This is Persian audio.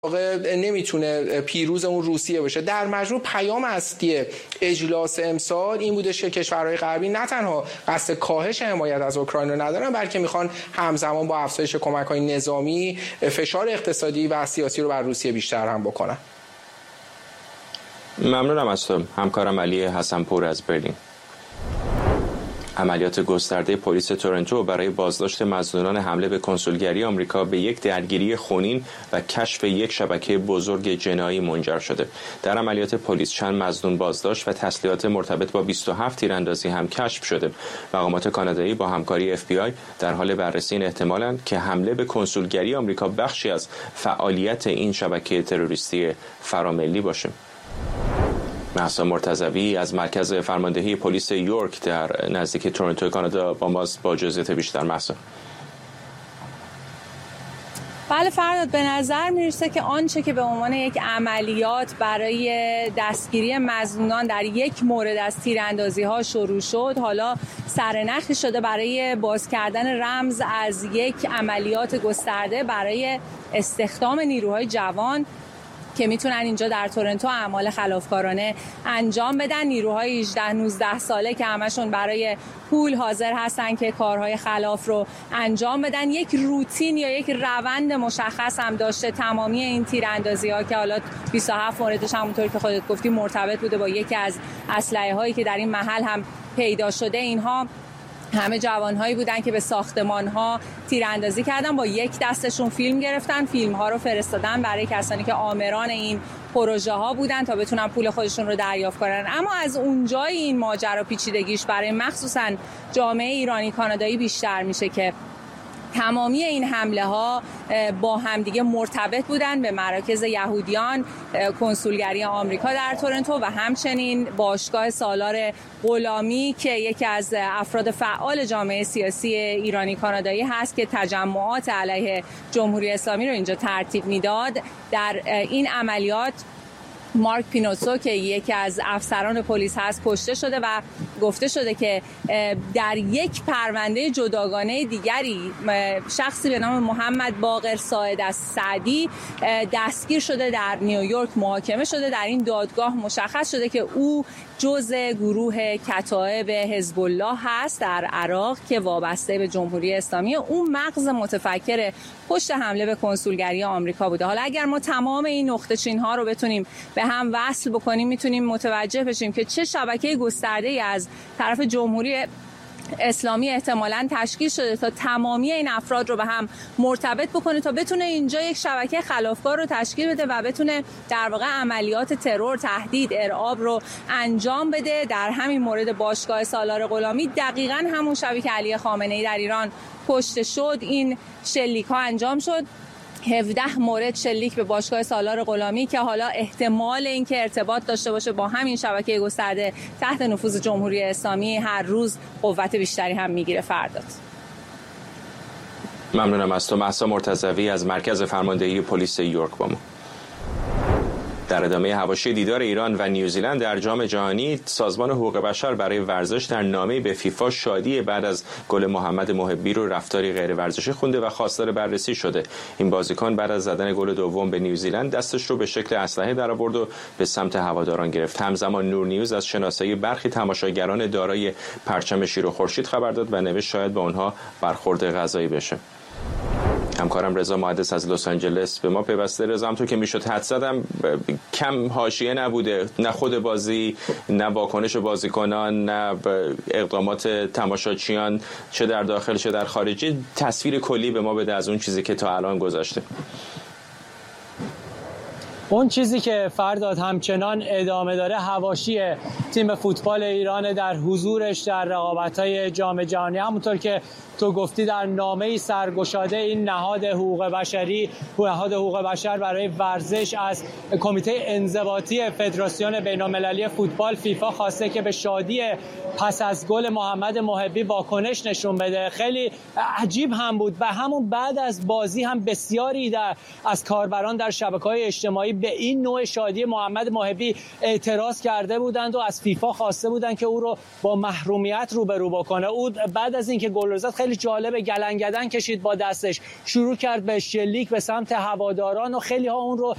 نمیتونه پیروز اون روسیه باشه. در مجموع پیام اصلی اجلاس امسال این بودش که کشورهای غربی نه تنها قصد کاهش حمایت از اوکراین رو ندارن، بلکه میخوان همزمان با افزایش کمک‌های نظامی فشار اقتصادی و سیاسی رو بر روسیه بیشتر هم بکنن. ممنونم از تو همکارم علی حسن‌پور از برلین. عملیات گسترده پلیس تورنتو برای بازداشت مظنونان حمله به کنسولگری آمریکا به یک درگیری خونین و کشف یک شبکه بزرگ جنایی منجر شده. در عملیات پلیس چند مظنون بازداشت و تسلیحات مرتبط با 27 تیراندازی هم کشف شده. مقامات کانادایی با همکاری FBI در حال بررسی این احتمالند که حمله به کنسولگری آمریکا بخشی از فعالیت این شبکه تروریستی فراملی باشه. مهسا مرتضوی از مرکز فرماندهی پلیس یورک در نزدیک تورنتو کانادا با ماست با جزئیات بیشتر. مهسا. بله فرداد، به نظر میرسه که آنچه که به عنوان یک عملیات برای دستگیری مظنونان در یک مورد از تیراندازی ها شروع شد، حالا سرنخی شده برای باز کردن رمز از یک عملیات گسترده برای استخدام نیروهای جوان که میتونن اینجا در تورنتو اعمال خلافکارانه انجام بدن. نیروهای 18-19 ساله که همشون برای پول حاضر هستن که کارهای خلاف رو انجام بدن. یک روتین یا یک روند مشخص هم داشته تمامی این تیراندازی ها که حالا 27 موردش همونطور که خودت گفتی مرتبط بوده با یکی از اسلحه هایی که در این محل هم پیدا شده. اینها همه جوانهایی بودن که به ساختمان‌ها تیراندازی کردن، با یک دستشون فیلم گرفتن، فیلم‌ها رو فرستادن برای کسانی که آمران این پروژه ها بودن تا بتونن پول خودشون رو دریافت کنن. اما از اونجای این ماجرا پیچیدگیش برای مخصوصاً جامعه ایرانی کانادایی بیشتر میشه که تمامی این حمله ها با همدیگه مرتبط بودن به مراکز یهودیان، کنسولگری آمریکا در تورنتو و همچنین باشگاه سالار غلامی که یکی از افراد فعال جامعه سیاسی ایرانی کانادایی هست که تجمعات علیه جمهوری اسلامی رو اینجا ترتیب میداد. در این عملیات مارک پینوسو که یکی از افسران پلیس هست کشته شده و گفته شده که در یک پرونده جداگانه دیگری شخصی به نام محمد باقر ساعد از سعدی دستگیر شده، در نیویورک محاکمه شده. در این دادگاه مشخص شده که او جزء گروه کتائب حزب الله هست در عراق که وابسته به جمهوری اسلامی. اون مغز متفکر پشت حمله به کنسولگری آمریکا بوده. حالا اگر ما تمام این نقطه چین ها رو بتونیم به هم وصل بکنیم، میتونیم متوجه بشیم که چه شبکه گسترده‌ای از طرف جمهوری اسلامی احتمالاً تشکیل شده تا تمامی این افراد رو به هم مرتبط بکنه تا بتونه اینجا یک شبکه خلافکار رو تشکیل بده و بتونه در واقع عملیات ترور، تهدید، ارعاب رو انجام بده. در همین مورد باشگاه سالار غلامی دقیقاً همون شبی که علی خامنه‌ای در ایران کشته شد این شلیک‌ها انجام شد. 17 مورد شلیک به باشگاه سالار غلامی که حالا احتمال اینکه ارتباط داشته باشه با همین شبکه گسترده تحت نفوذ جمهوری اسلامی هر روز قوت بیشتری هم میگیره. فرداد. ممنونم از تو مهسا مرتضوی از مرکز فرماندهی پلیس یورک با ما. در ادامه حواشی دیدار ایران و نیوزیلند در جام جهانی، سازمان حقوق بشر برای ورزش در نامه‌ای به فیفا شادی بعد از گل محمد محبی رو رفتاری غیر ورزشی خونده و خواستار بررسی شده. این بازیکن بعد از زدن گل دوم به نیوزیلند دستش رو به شکل اسلحه درآورد و به سمت هواداران گرفت. همزمان نور نیوز از شناسایی برخی تماشاگران دارای پرچم شیر و خورشید خبر داد و نوشت شاید به اونها برخورد غذایی بشه. همکارم رضا محدث از لس آنجلس به ما پیوسته. رضا، همونطور که میشد حد زدم کم حاشیه نبوده، نه خود بازی، نه واکنش بازیکنان، نه اقدامات تماشاچیان چه در داخل چه در خارجی. تصویر کلی به ما بده از اون چیزی که تا الان گذشته. اون چیزی که فرداد همچنان ادامه داره حواشی تیم فوتبال ایران در حضورش در رقابت‌های جام جهانی. همونطور که تو گفتی در نامه‌ای سرگشاده این نهاد حقوق بشر برای ورزش از کمیته انضباطی فدراسیون بین‌المللی فوتبال فیفا خواسته که به شادی پس از گل محمد محبی واکنش نشون بده. خیلی عجیب هم بود و همون بعد از بازی هم بسیاری از کاربران در شبکه‌های اجتماعی به این نوع شادی محمد محبی اعتراض کرده بودند و از فیفا خواسته بودند که او رو با محرومیت روبرو بکنه. او بعد از اینکه گل زد خیلی جالب گلنگدن کشید با دستش، شروع کرد به شلیک به سمت هواداران و خیلی ها اون رو